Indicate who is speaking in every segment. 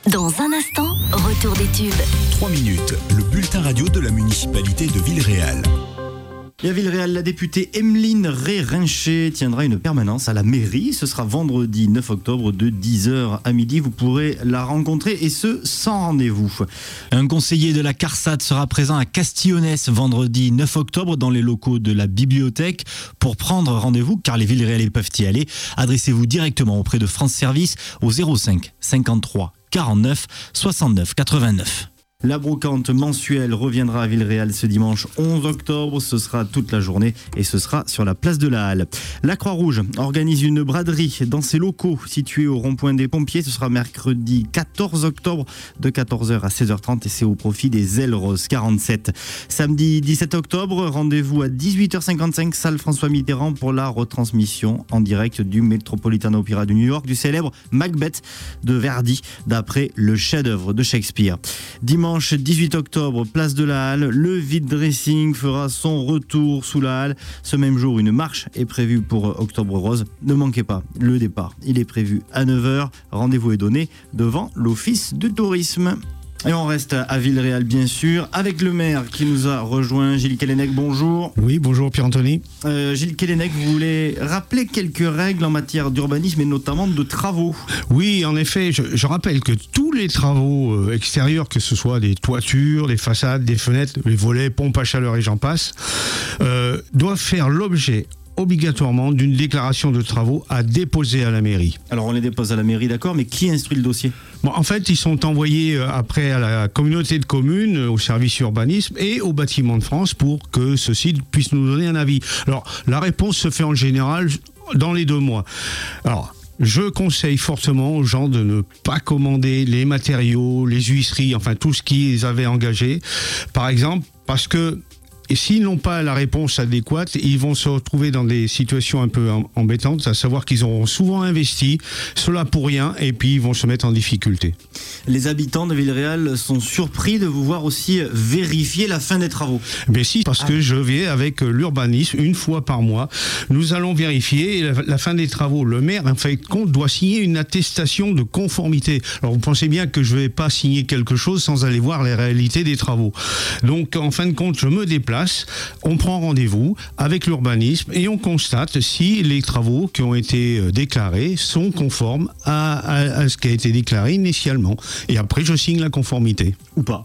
Speaker 1: Dans un instant, retour des tubes.
Speaker 2: 3 minutes, le bulletin radio de la municipalité de Villeréal.
Speaker 3: Et à Villeréal, la députée Emeline Ré-Rincher tiendra une permanence à la mairie. Ce sera vendredi 9 octobre de 10h à midi. Vous pourrez la rencontrer et ce, sans rendez-vous. Un conseiller de la CARSAT sera présent à Castillonnès vendredi 9 octobre dans les locaux de la bibliothèque pour prendre rendez-vous, car les Villeréalais peuvent y aller. Adressez-vous directement auprès de France Service au 05 53 49 69 89. La brocante mensuelle reviendra à Villeréal ce dimanche 11 octobre. Ce sera toute la journée et ce sera sur la place de la Halle. La Croix-Rouge organise une braderie dans ses locaux situés au rond-point des Pompiers. Ce sera mercredi 14 octobre de 14h à 16h30 et c'est au profit des Ailes Roses 47. Samedi 17 octobre, rendez-vous à 18h55, salle François Mitterrand pour la retransmission en direct du Metropolitan Opera de New York du célèbre Macbeth de Verdi d'après le chef-d'œuvre de Shakespeare. Dimanche 18 octobre, place de la Halle, le vide dressing fera son retour sous la Halle. Ce même jour, une marche est prévue pour Octobre Rose. Ne manquez pas le départ. Il est prévu à 9h. Rendez-vous est donné devant l'Office de tourisme. Et on reste à Villeréal, bien sûr, avec le maire qui nous a rejoint, Gilles Kellenec, bonjour.
Speaker 4: Oui, bonjour Pierre-Anthony.
Speaker 3: Gilles Kellenec, vous voulez rappeler quelques règles en matière d'urbanisme et notamment de travaux.
Speaker 4: Oui, en effet, je rappelle que tous les travaux extérieurs, que ce soit des toitures, les façades, des fenêtres, les volets, pompes à chaleur et j'en passe, doivent faire l'objet obligatoirement d'une déclaration de travaux à déposer à la mairie.
Speaker 3: Alors on les dépose à la mairie, d'accord, mais qui instruit le dossier ?
Speaker 4: Bon, en fait, ils sont envoyés après à la communauté de communes, au service urbanisme et au bâtiment de France pour que ceux-ci puissent nous donner un avis. Alors, la réponse se fait en général dans les 2 mois. Alors, je conseille fortement aux gens de ne pas commander les matériaux, les huisseries, enfin tout ce qu'ils avaient engagé. Par exemple, parce que et s'ils n'ont pas la réponse adéquate, ils vont se retrouver dans des situations un peu embêtantes, à savoir qu'ils auront souvent investi, cela pour rien, et puis ils vont se mettre en difficulté.
Speaker 3: Les habitants de Villeréal sont surpris de vous voir aussi vérifier la fin des travaux.
Speaker 4: Mais si, parce que je vais avec l'urbanisme, une fois par mois, nous allons vérifier la fin des travaux. Le maire, en fin de compte, doit signer une attestation de conformité. Alors vous pensez bien que je ne vais pas signer quelque chose sans aller voir les réalités des travaux. Donc en fin de compte, je me déplace. On prend rendez-vous avec l'urbanisme et on constate si les travaux qui ont été déclarés sont conformes à ce qui a été déclaré initialement. Et après, je signe la conformité.
Speaker 3: Ou pas.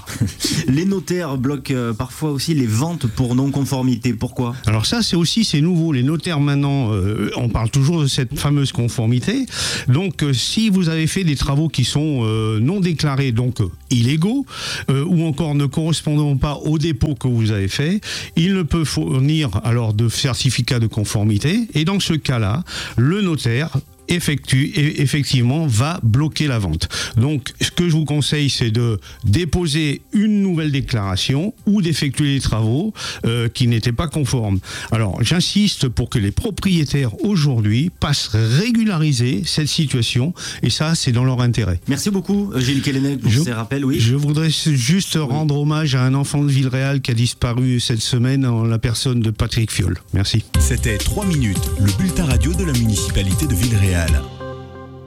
Speaker 3: Les notaires bloquent parfois aussi les ventes pour non-conformité. Pourquoi ?
Speaker 4: Alors ça, c'est nouveau. Les notaires, maintenant, on parle toujours de cette fameuse conformité. Donc, si vous avez fait des travaux qui sont non déclarés, donc illégaux, ou encore ne correspondant pas au dépôt que vous avez fait, il ne peut fournir alors de certificat de conformité. Et dans ce cas-là, le notaire effectivement va bloquer la vente. Donc ce que je vous conseille, c'est de déposer une nouvelle déclaration ou d'effectuer les travaux qui n'étaient pas conformes. Alors j'insiste pour que les propriétaires aujourd'hui passent régulariser cette situation et ça c'est dans leur intérêt.
Speaker 3: Merci beaucoup Gilles Kellenec pour ces rappels. Oui.
Speaker 4: Je voudrais juste rendre hommage à un enfant de Villeréal qui a disparu cette semaine en la personne de Patrick Fiol. Merci.
Speaker 2: C'était 3 minutes, le bulletin radio de la municipalité de Villeréal.